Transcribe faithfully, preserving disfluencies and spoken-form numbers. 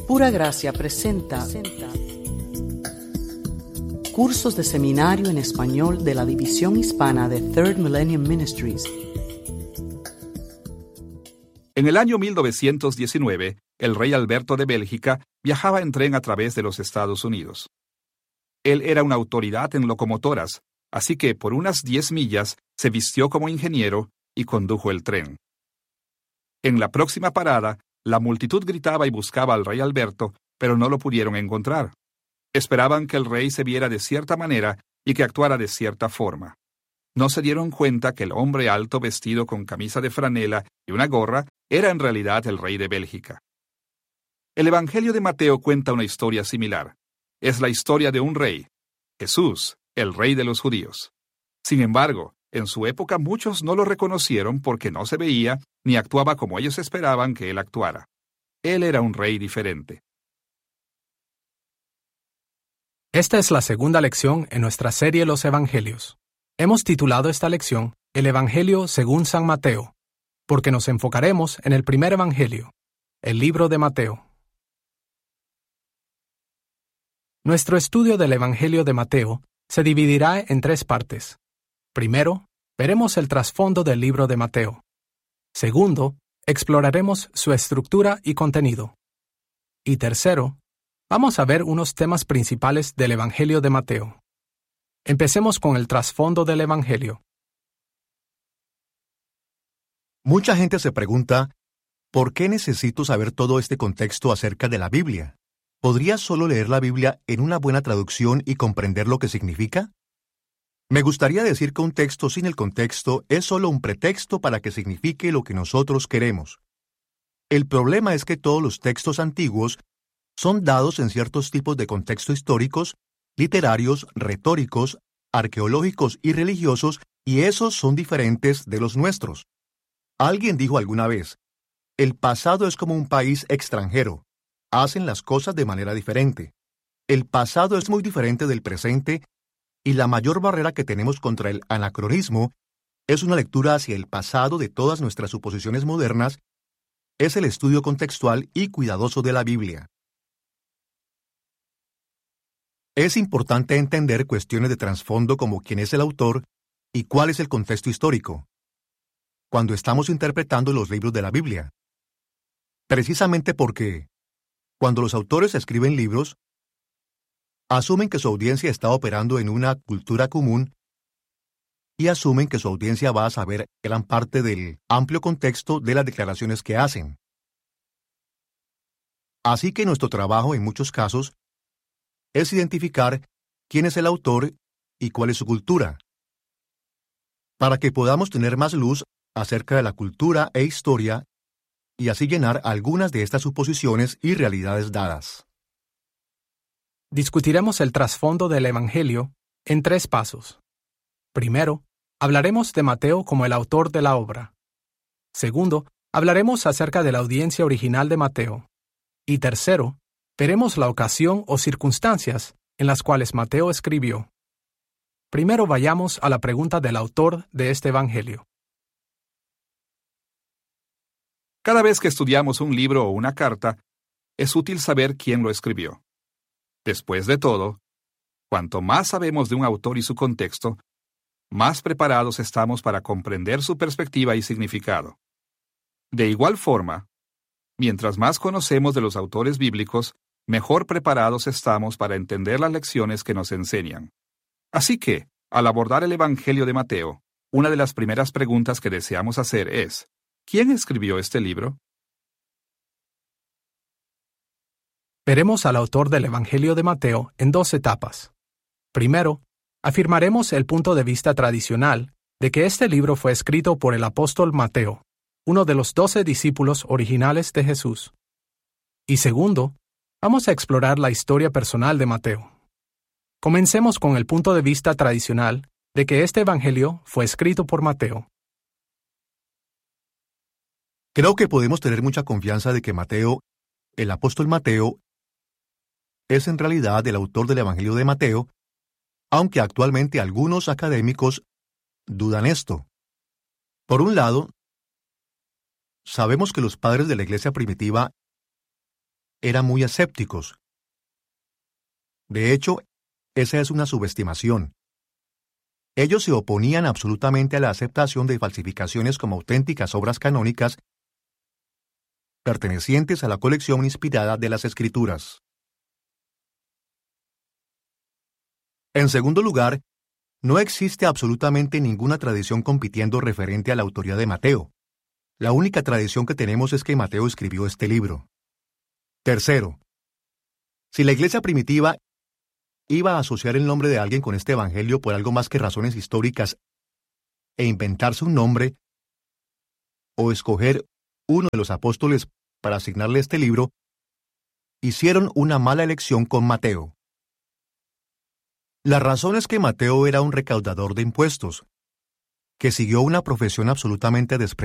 Pura Gracia presenta cursos de seminario en español de la División Hispana de Third Millennium Ministries. En el año mil novecientos diecinueve, el rey Alberto de Bélgica viajaba en tren a través de los Estados Unidos. Él era una autoridad en locomotoras, así que por unas diez millas se vistió como ingeniero y condujo el tren. En la próxima parada, la multitud gritaba y buscaba al rey Alberto, pero no lo pudieron encontrar. Esperaban que el rey se viera de cierta manera y que actuara de cierta forma. No se dieron cuenta que el hombre alto vestido con camisa de franela y una gorra era en realidad el rey de Bélgica. El Evangelio de Mateo cuenta una historia similar. Es la historia de un rey, Jesús, el rey de los judíos. Sin embargo, en su época muchos no lo reconocieron porque no se veía ni actuaba como ellos esperaban que él actuara. Él era un rey diferente. Esta es la segunda lección en nuestra serie Los Evangelios. Hemos titulado esta lección El Evangelio según San Mateo, porque nos enfocaremos en el primer Evangelio, el libro de Mateo. Nuestro estudio del Evangelio de Mateo se dividirá en tres partes. Primero, veremos el trasfondo del libro de Mateo. Segundo, exploraremos su estructura y contenido. Y tercero, vamos a ver unos temas principales del Evangelio de Mateo. Empecemos con el trasfondo del Evangelio. Mucha gente se pregunta, ¿por qué necesito saber todo este contexto acerca de la Biblia? ¿Podría solo leer la Biblia en una buena traducción y comprender lo que significa? Me gustaría decir que un texto sin el contexto es solo un pretexto para que signifique lo que nosotros queremos. El problema es que todos los textos antiguos son dados en ciertos tipos de contexto históricos, literarios, retóricos, arqueológicos y religiosos, y esos son diferentes de los nuestros. Alguien dijo alguna vez, el pasado es como un país extranjero. Hacen las cosas de manera diferente. El pasado es muy diferente del presente, y la mayor barrera que tenemos contra el anacronismo es una lectura hacia el pasado de todas nuestras suposiciones modernas, es el estudio contextual y cuidadoso de la Biblia. Es importante entender cuestiones de trasfondo como quién es el autor y cuál es el contexto histórico, cuando estamos interpretando los libros de la Biblia. Precisamente porque, cuando los autores escriben libros, asumen que su audiencia está operando en una cultura común y asumen que su audiencia va a saber gran parte del amplio contexto de las declaraciones que hacen. Así que nuestro trabajo, en muchos casos, es identificar quién es el autor y cuál es su cultura, para que podamos tener más luz acerca de la cultura e historia y así llenar algunas de estas suposiciones y realidades dadas. Discutiremos el trasfondo del Evangelio en tres pasos. Primero, hablaremos de Mateo como el autor de la obra. Segundo, hablaremos acerca de la audiencia original de Mateo. Y tercero, veremos la ocasión o circunstancias en las cuales Mateo escribió. Primero vayamos a la pregunta del autor de este Evangelio. Cada vez que estudiamos un libro o una carta, es útil saber quién lo escribió. Después de todo, cuanto más sabemos de un autor y su contexto, más preparados estamos para comprender su perspectiva y significado. De igual forma, mientras más conocemos de los autores bíblicos, mejor preparados estamos para entender las lecciones que nos enseñan. Así que, al abordar el Evangelio de Mateo, una de las primeras preguntas que deseamos hacer es, ¿quién escribió este libro? Veremos al autor del Evangelio de Mateo en dos etapas. Primero, afirmaremos el punto de vista tradicional de que este libro fue escrito por el apóstol Mateo, uno de los doce discípulos originales de Jesús. Y segundo, vamos a explorar la historia personal de Mateo. Comencemos con el punto de vista tradicional de que este Evangelio fue escrito por Mateo. Creo que podemos tener mucha confianza de que Mateo, el apóstol Mateo, es en realidad el autor del Evangelio de Mateo, aunque actualmente algunos académicos dudan esto. Por un lado, sabemos que los padres de la iglesia primitiva eran muy escépticos. De hecho, esa es una subestimación. Ellos se oponían absolutamente a la aceptación de falsificaciones como auténticas obras canónicas pertenecientes a la colección inspirada de las Escrituras. En segundo lugar, no existe absolutamente ninguna tradición compitiendo referente a la autoría de Mateo. La única tradición que tenemos es que Mateo escribió este libro. Tercero, si la iglesia primitiva iba a asociar el nombre de alguien con este evangelio por algo más que razones históricas e inventarse un nombre, o escoger uno de los apóstoles para asignarle este libro, hicieron una mala elección con Mateo. La razón es que Mateo era un recaudador de impuestos, que siguió una profesión absolutamente despreciable